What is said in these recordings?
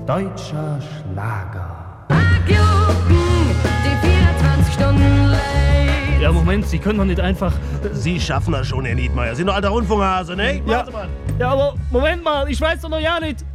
deutscher Schlager. Die 24 Stunden late. Ja, Moment, Sie können doch nicht einfach... Sie schaffen das schon, Herr Niedmeyer. Sie sind doch alter Rundfunkhase, ne? Ja, ja, aber Moment mal, ich weiß doch noch ja nicht.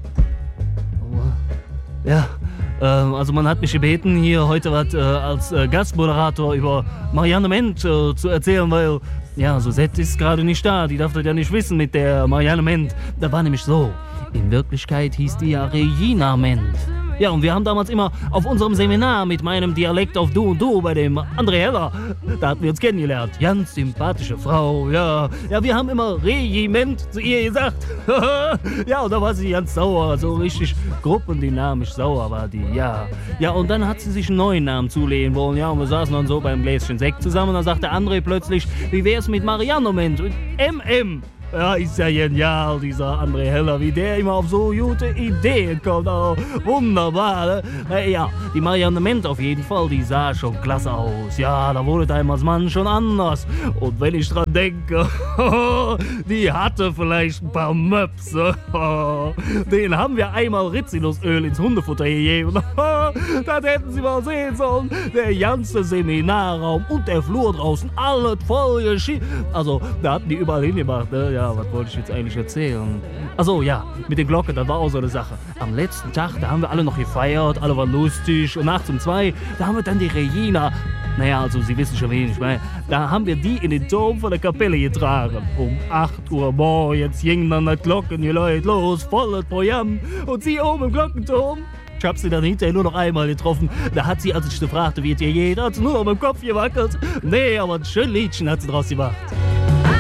Ja, also man hat mich gebeten, hier heute was als Gastmoderator über Marianne Ment zu erzählen, weil, ja, Suzette ist gerade nicht da. Die darf das ja nicht wissen mit der Marianne Ment. Da war nämlich so, in Wirklichkeit hieß die ja Regina Ment. Ja, und wir haben damals immer auf unserem Seminar mit meinem Dialekt auf Du und Du bei dem André Heller, da hatten wir uns kennengelernt. Ganz sympathische Frau, ja. Ja, wir haben immer Regiment zu ihr gesagt. Ja, und da war sie ganz sauer, so richtig gruppendynamisch sauer war die, ja. Ja, und dann hat sie sich einen neuen Namen zulegen wollen, ja, und wir saßen dann so beim Gläschen Sekt zusammen und dann sagte André plötzlich, wie wär's mit Marianne Ment und MM? Ja, ist ja genial, dieser André Heller, wie der immer auf so gute Ideen kommt. Oh, wunderbar, ne? Ja, die Marianne Ment auf jeden Fall, die sah schon klasse aus. Ja, da wurde damals Mann schon anders. Und wenn ich dran denke, die hatte vielleicht ein paar Möpse. Den haben wir einmal Rizinusöl ins Hundefutter gegeben. Das hätten Sie mal sehen sollen. Der ganze Seminarraum und der Flur draußen, alles voll geschieden. Also, da hatten die überall hingemacht, ne? Ja, was wollte ich jetzt eigentlich erzählen? Achso, ja, mit den Glocken, das war auch so eine Sache. Am letzten Tag, da haben wir alle noch gefeiert, alle waren lustig. Und nachts um 2, da haben wir dann die Regina, naja, also Sie wissen schon, wen ich meine, da haben wir die in den Turm von der Kapelle getragen. Um 8 Uhr morgens gingen dann die Glocken, die Leute los, volles Programm. Und sie oben im Glockenturm. Ich hab sie dann hinterher nur noch einmal getroffen. Da hat sie, als ich sie fragte, wie es ihr geht, hat sie nur noch mit dem Kopf gewackelt. Nee, aber ein schönes Liedchen hat sie draus gemacht.